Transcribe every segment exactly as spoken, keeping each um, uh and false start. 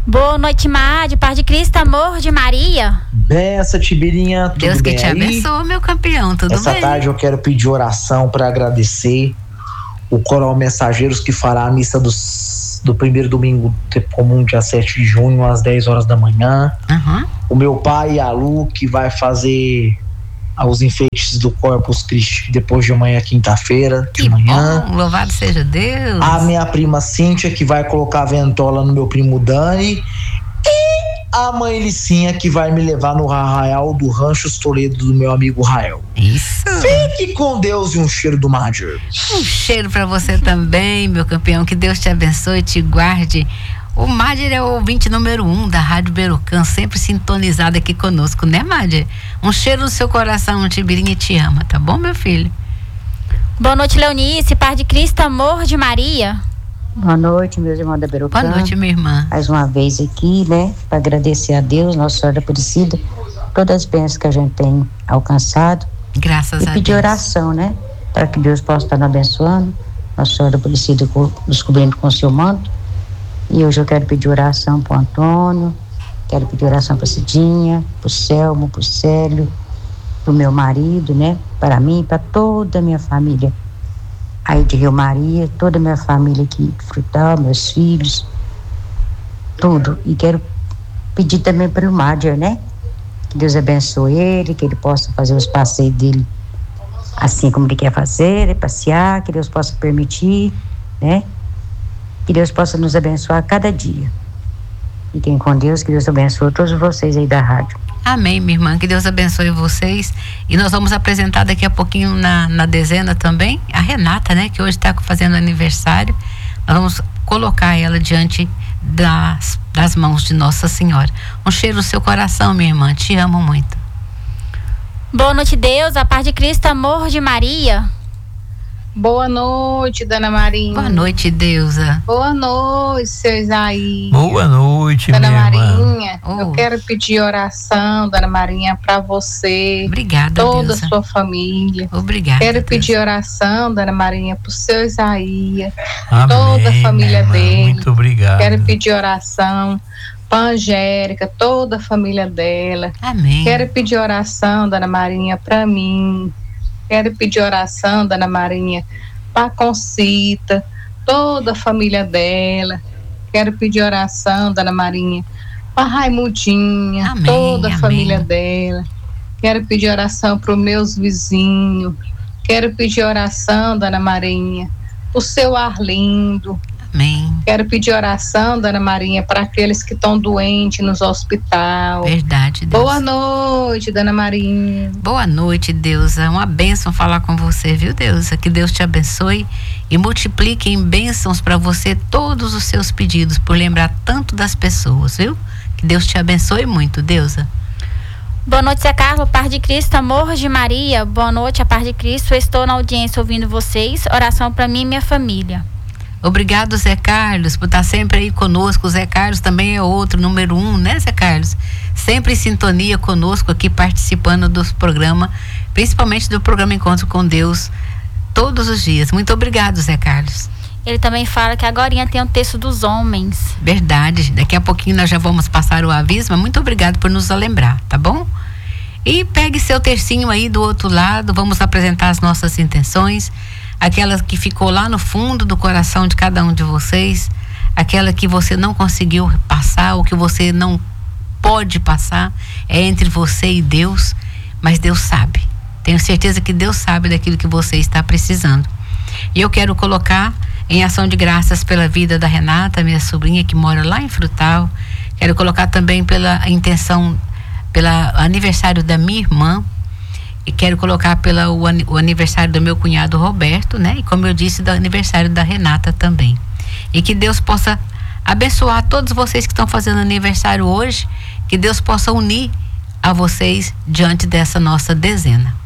Boa noite, Madi, paz de Cristo, amor de Maria. Benção, Tibirinha, tudo Deus bem que te aí? abençoe, meu campeão, tudo Essa bem? Essa tarde eu quero pedir oração para agradecer o Coral Mensageiros, que fará a missa dos, do primeiro domingo do tempo comum, dia sete de junho, às dez horas da manhã. Uhum. O meu pai, a Lu, que vai fazer os enfeites do Corpus Christi depois de amanhã, quinta-feira, de que manhã. Bom, louvado seja Deus. A minha prima Cíntia, que vai colocar a ventola no meu primo Dani. E a mãe Licinha, que vai me levar no arraial do Rancho Toledo do meu amigo Rael. Isso. Fique com Deus e um cheiro do Mádio. Um cheiro pra você também, meu campeão. Que Deus te abençoe e te guarde. O Mádir é o ouvinte número um da Rádio Berocan, sempre sintonizado aqui conosco, né, Mádir? Um cheiro no seu coração, um Tibirinha te ama, tá bom, meu filho? Boa noite, Leonice, paz de Cristo, amor de Maria. Boa noite, meus irmãos da Berocan. Boa noite, minha irmã. Mais uma vez aqui, né, para agradecer a Deus, Nossa Senhora Aparecida, todas as bênçãos que a gente tem alcançado. Graças a Deus. E pedir oração, né, para que Deus possa estar nos abençoando, Nossa Senhora Aparecida nos cobrindo com o seu manto. E hoje eu quero pedir oração para o Antônio, quero pedir oração para a Cidinha, para o Selmo, para o Célio, para o meu marido, né, para mim, para toda a minha família aí de Rio Maria, toda a minha família aqui de Frutal, meus filhos, tudo. E quero pedir também para o Mádia, né, que Deus abençoe ele, que ele possa fazer os passeios dele assim como ele quer fazer, passear, que Deus possa permitir, né, que Deus possa nos abençoar cada dia. Fiquem com Deus, que Deus abençoe todos vocês aí da rádio. Amém, minha irmã, que Deus abençoe vocês. E nós vamos apresentar daqui a pouquinho na, na dezena também a Renata, né, que hoje está fazendo aniversário. Nós vamos colocar ela diante das, das mãos de Nossa Senhora. Um cheiro no seu coração, minha irmã, te amo muito. Boa noite, Deus, a paz de Cristo, amor de Maria. Boa noite, Dona Marinha. Boa noite, Deusa. Boa noite, seu Isaías. Boa noite, Dona minha Marinha. irmã. Oh. Eu quero pedir oração, Dona Marinha, para você. Obrigada, toda Deusa. a sua família. Obrigada. Quero Deusa. pedir oração, Dona Marinha, para o seu Isaías. Amém, toda a família minha irmã. dele. Muito obrigado. Quero pedir oração para a Angélica, toda a família dela. Amém. Quero pedir oração, Dona Marinha, para mim. Quero pedir oração, Dona Marinha, para a Concita, toda a família dela. Quero pedir oração, Dona Marinha, para Raimundinha, Amém, toda a amém. família dela. Quero pedir oração para os meus vizinhos. Quero pedir oração, Dona Marinha, para o seu Arlindo. Amém. Quero pedir oração, Dona Marinha, para aqueles que estão doentes nos hospitais. Verdade, Deus. Boa noite, Dona Marinha. Boa noite, Deusa. É uma bênção falar com você, viu, Deusa? Que Deus te abençoe e multiplique em bênçãos para você todos os seus pedidos, por lembrar tanto das pessoas, viu? Que Deus te abençoe muito, Deusa. Boa noite, Zé Carlos, paz de Cristo, amor de Maria. Boa noite, a paz de Cristo. Eu estou na audiência ouvindo vocês. Oração para mim e minha família. Obrigado, Zé Carlos, por estar sempre aí conosco. O Zé Carlos também é outro, número um, né, Zé Carlos? Sempre em sintonia conosco aqui, participando dos programas, principalmente do programa Encontro com Deus, todos os dias. Muito obrigado, Zé Carlos. Ele também fala que agorinha tem o texto dos homens. Verdade, daqui a pouquinho nós já vamos passar o aviso, mas muito obrigado por nos lembrar, tá bom? E pegue seu tercinho aí do outro lado, vamos apresentar as nossas intenções, aquela que ficou lá no fundo do coração de cada um de vocês, aquela que você não conseguiu passar, ou que você não pode passar, é entre você e Deus, mas Deus sabe. Tenho certeza que Deus sabe daquilo que você está precisando. E eu quero colocar em ação de graças pela vida da Renata, minha sobrinha que mora lá em Frutal. Quero colocar também pela intenção, pelo aniversário da minha irmã, e quero colocar pela o, o aniversário do meu cunhado Roberto, né? E como eu disse, do aniversário da Renata também. E que Deus possa abençoar todos vocês que estão fazendo aniversário hoje, que Deus possa unir a vocês diante dessa nossa dezena.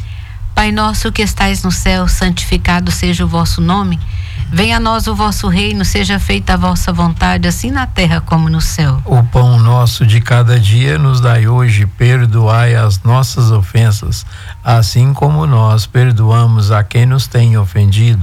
Pai nosso que estais no céu, santificado seja o vosso nome. Venha a nós o vosso reino, seja feita a vossa vontade, assim na terra como no céu. O pão nosso de cada dia nos dai hoje, perdoai as nossas ofensas, assim como nós perdoamos a quem nos tem ofendido,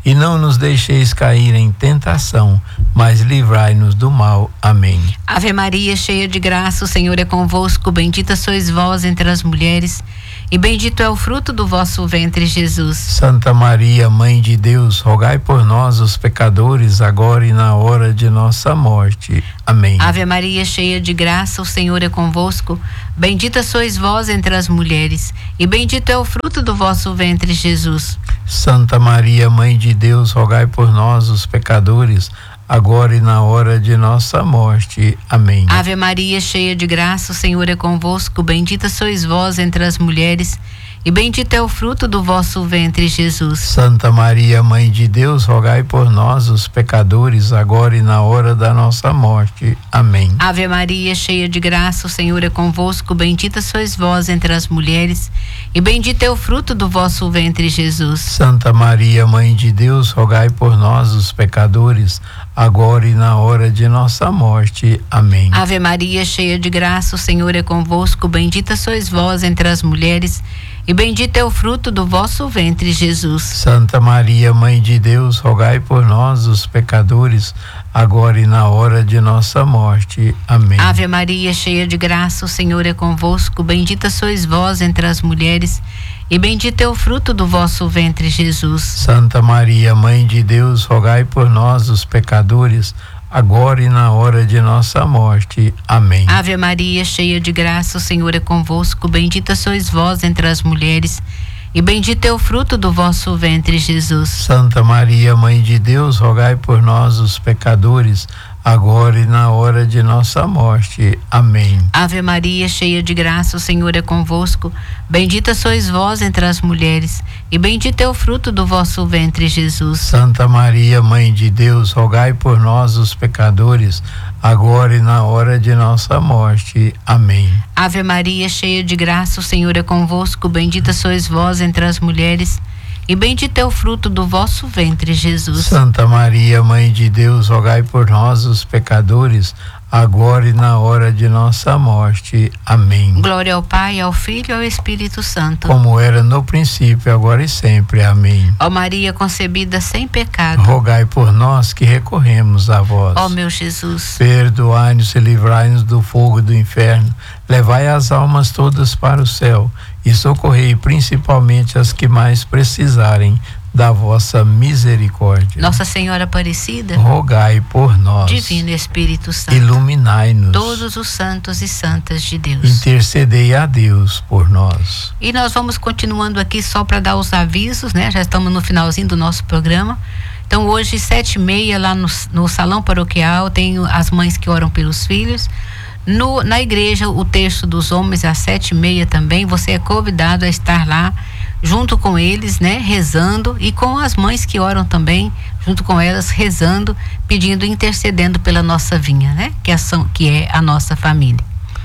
e não nos deixeis cair em tentação, mas livrai-nos do mal. Amém. Ave Maria, cheia de graça, o Senhor é convosco, bendita sois vós entre as mulheres, e bendito é o fruto do vosso ventre, Jesus. Santa Maria, Mãe de Deus, rogai por nós, os pecadores, agora e na hora de nossa morte. Amém. Ave Maria, cheia de graça, o Senhor é convosco, bendita sois vós entre as mulheres, e bendito é o fruto do vosso ventre, Jesus. Santa Maria, Mãe de Deus, rogai por nós, os pecadores, agora e na hora de nossa morte. Amém. Ave Maria, cheia de graça, o Senhor é convosco, bendita sois vós entre as mulheres, e bendito é o fruto do vosso ventre, Jesus. Santa Maria, Mãe de Deus, rogai por nós, os pecadores, agora e na hora da nossa morte. Amém. Ave Maria, cheia de graça, o Senhor é convosco, bendita sois vós entre as mulheres, e bendito é o fruto do vosso ventre, Jesus. Santa Maria, Mãe de Deus, rogai por nós, os pecadores, agora e na hora de nossa morte. Amém. Ave Maria, cheia de graça, o Senhor é convosco, bendita sois vós entre as mulheres, e bendito é o fruto do vosso ventre, Jesus. Santa Maria, Mãe de Deus, rogai por nós, os pecadores, agora e na hora de nossa morte. Amém. Ave Maria, cheia de graça, o Senhor é convosco, bendita sois vós entre as mulheres, e bendito é o fruto do vosso ventre, Jesus. Santa Maria, Mãe de Deus, rogai por nós, os pecadores, agora e na hora de nossa morte. Amém. Ave Maria, cheia de graça, o Senhor é convosco, bendita sois vós entre as mulheres, e bendito é o fruto do vosso ventre, Jesus. Santa Maria, Mãe de Deus, rogai por nós, os pecadores, agora e na hora de nossa morte. Amém. Ave Maria, cheia de graça, o Senhor é convosco, bendita sois vós entre as mulheres, e bendito é o fruto do vosso ventre, Jesus. Santa Maria, Mãe de Deus, rogai por nós, os pecadores, agora e na hora de nossa morte. Amém. Ave Maria, cheia de graça, o Senhor é convosco, bendita sois vós entre as mulheres, e bendito é o fruto do vosso ventre, Jesus. Santa Maria, Mãe de Deus, rogai por nós, os pecadores, agora e na hora de nossa morte. Amém. Glória ao Pai, ao Filho e ao Espírito Santo. Como era no princípio, agora e sempre. Amém. Ó Maria concebida sem pecado, rogai por nós que recorremos a vós. ó meu Jesus. Perdoai-nos e livrai-nos do fogo do inferno. Levai as almas todas para o céu e socorrei principalmente as que mais precisarem da vossa misericórdia. Nossa Senhora Aparecida, rogai por nós. Divino Espírito Santo, iluminai-nos. Todos os santos e santas de Deus, intercedei a Deus por nós. E nós vamos continuando aqui só para dar os avisos, né? Já estamos no finalzinho do nosso programa. Então hoje, sete e meia, lá no, no salão paroquial, tem as mães que oram pelos filhos. No, na igreja, o terço dos homens às sete e meia também. Você é convidado a estar lá junto com eles, né, rezando, e com as mães que oram também, junto com elas, rezando, pedindo, intercedendo pela nossa vinha, né, que é, que é a nossa família.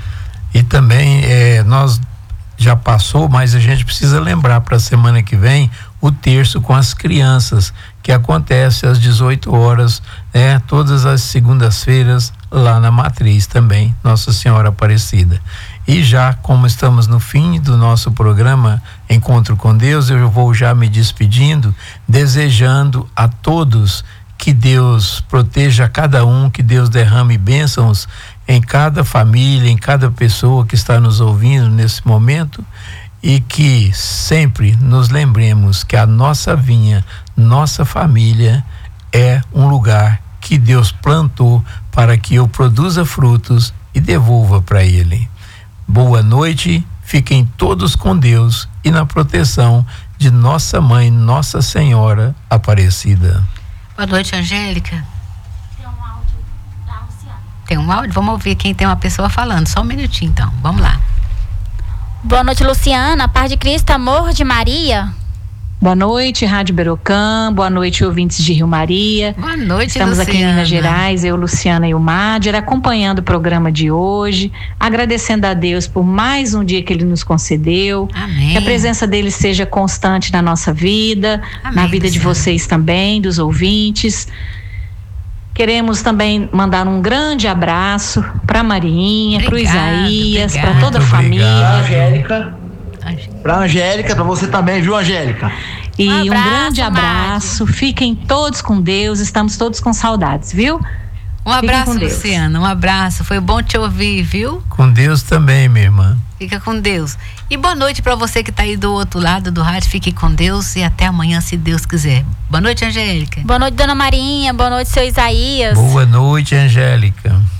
E também é, nós já passou, mas a gente precisa lembrar para a semana que vem o terço com as crianças, que acontece às dezoito horas, né, todas as segundas-feiras, lá na Matriz também, Nossa Senhora Aparecida. E já, como estamos no fim do nosso programa Encontro com Deus, eu vou já me despedindo, desejando a todos que Deus proteja cada um, que Deus derrame bênçãos em cada família, em cada pessoa que está nos ouvindo nesse momento, e que sempre nos lembremos que a nossa vinha, nossa família é um lugar que Deus plantou para que eu produza frutos e devolva para Ele. Boa noite, fiquem todos com Deus e na proteção de nossa mãe, Nossa Senhora Aparecida. Boa noite, Angélica. Tem um áudio da Luciana. Tem um áudio? Vamos ouvir quem tem uma pessoa falando. Só um minutinho, então. Vamos lá. Boa noite, Luciana. Paz de Cristo, amor de Maria. Boa noite, Rádio Berocã. Boa noite, ouvintes de Rio Maria. Boa noite, Estamos Luciana. aqui em Minas Gerais, eu, Luciana e o Mádir, acompanhando o programa de hoje, agradecendo a Deus por mais um dia que Ele nos concedeu. Amém. Que a presença dele seja constante na nossa vida, Amém, na vida de Luciana. vocês também, dos ouvintes. Queremos também mandar um grande abraço para Marinha, para o Isaías, para toda a Muito família. obrigado. Angélica, para Angélica, para você também, viu, Angélica? E Um um, abraço, grande abraço. Fiquem todos com Deus. Estamos todos com saudades, viu? Um abraço, Luciana. Um abraço. Foi bom te ouvir, viu? Com Deus também, minha irmã. Fica com Deus. E boa noite para você que está aí do outro lado do rádio. Fique com Deus e até amanhã, se Deus quiser. Boa noite, Angélica. Boa noite, dona Marinha. Boa noite, seu Isaías. Boa noite, Angélica.